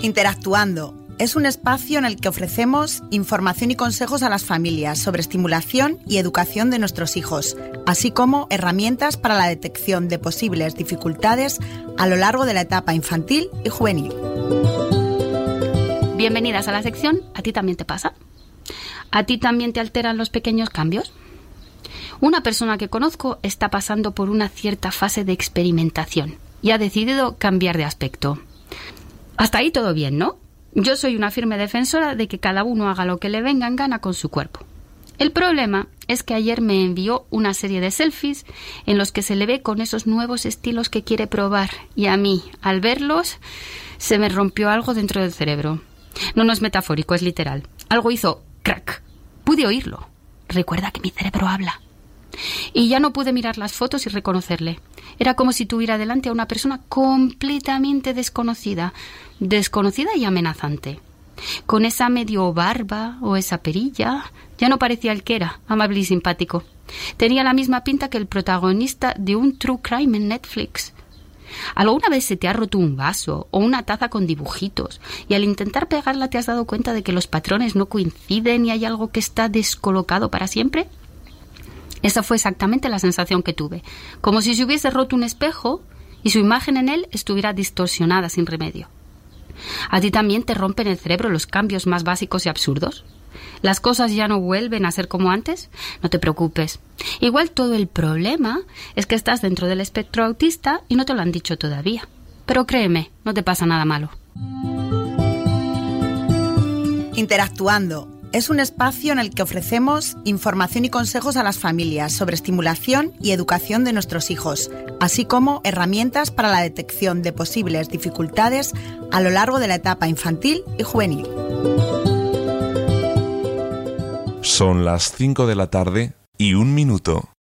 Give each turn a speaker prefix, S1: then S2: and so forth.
S1: Interactuando es un espacio en el que ofrecemos información y consejos a las familias sobre estimulación y educación de nuestros hijos, así como herramientas para la detección de posibles dificultades a lo largo de la etapa infantil y juvenil.
S2: Bienvenidas a la sección ¿A ti también te pasa? ¿A ti también te alteran los pequeños cambios? Una persona que conozco está pasando por una cierta fase de experimentación y ha decidido cambiar de aspecto. Hasta ahí todo bien, ¿no? Yo soy una firme defensora de que cada uno haga lo que le venga en gana con su cuerpo. El problema es que ayer me envió una serie de selfies en los que se le ve con esos nuevos estilos que quiere probar y a mí, al verlos, se me rompió algo dentro del cerebro. No es metafórico, es literal. Algo hizo crack. Pude oírlo. Recuerda que mi cerebro habla. Y ya no pude mirar las fotos y reconocerle. Era como si tuviera delante a una persona completamente desconocida y amenazante. Con esa medio barba o esa perilla, ya no parecía el que era, amable y simpático. Tenía la misma pinta que el protagonista de un true crime en Netflix. ¿Alguna vez se te ha roto un vaso o una taza con dibujitos y al intentar pegarla te has dado cuenta de que los patrones no coinciden y hay algo que está descolocado para siempre? Esa fue exactamente la sensación que tuve, como si se hubiese roto un espejo y su imagen en él estuviera distorsionada sin remedio. ¿A ti también te rompen el cerebro los cambios más básicos y absurdos? ¿Las cosas ya no vuelven a ser como antes? No te preocupes. Igual todo el problema es que estás dentro del espectro autista y no te lo han dicho todavía. Pero créeme, no te pasa nada malo.
S1: Interactuando es un espacio en el que ofrecemos información y consejos a las familias sobre estimulación y educación de nuestros hijos, así como herramientas para la detección de posibles dificultades a lo largo de la etapa infantil y juvenil.
S3: Son las 5 de la tarde y 1 minuto.